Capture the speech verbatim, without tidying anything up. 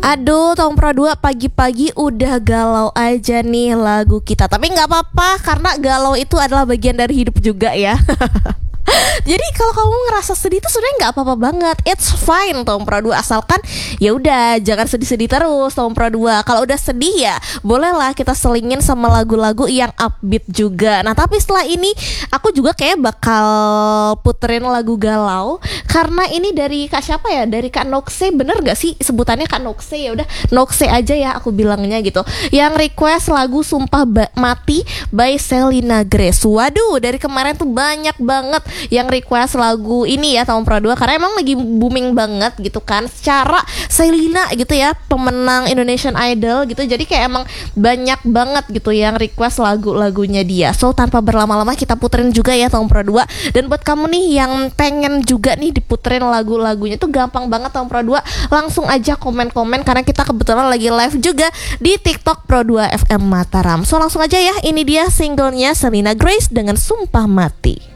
Aduh, Tom Pro dua pagi-pagi udah galau aja nih lagu kita. Tapi nggak apa-apa karena galau itu adalah bagian dari hidup juga ya. Jadi kalau kamu ngerasa sedih itu sebenarnya nggak apa-apa banget, it's fine Tom Pro dua, asalkan ya udah jangan sedih-sedih terus Tom Pro dua. Kalau udah sedih ya bolehlah kita selingin sama lagu-lagu yang upbeat juga. Nah tapi setelah ini aku juga kayak bakal puterin lagu galau karena ini dari Kak siapa ya? Dari Kak Noxe, bener gak sih sebutannya Kak Noxe? Ya udah Noxe aja ya aku bilangnya gitu. Yang request lagu Sumpah ba- Mati by Selena Grace. Waduh, dari kemarin tuh banyak banget yang request lagu ini ya Tom Pro dua karena emang lagi booming banget gitu kan. Secara Selena gitu ya, pemenang Indonesian Idol gitu. Jadi kayak emang banyak banget gitu yang request lagu-lagunya dia. So tanpa berlama-lama kita puterin juga ya Tom Pro dua. Dan buat kamu nih yang pengen juga nih diputerin lagu-lagunya tuh gampang banget Tom Pro dua. Langsung aja komen-komen karena kita kebetulan lagi live juga di TikTok Pro dua F M Mataram. So langsung aja ya, ini dia singlenya Selena Grace dengan Sumpah Mati.